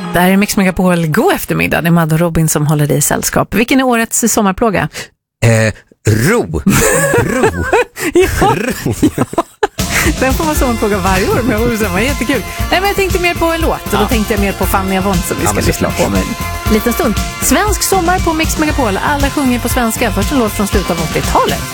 Det här är Mix Megapol. God eftermiddag. Det är Madde och Robin som håller dig i sällskap. Vilken är årets sommarplåga? Ro. Ja. Den får man sommarplåga varje år, men det var jättekul. Nej, men jag tänkte mer på en låt och då tänkte jag mer på Fanny Avon som vi ska lyssna på med en liten stund. Svensk sommar på Mix Megapol. Alla sjunger på svenska. Först en låt från slutet av 80-talet.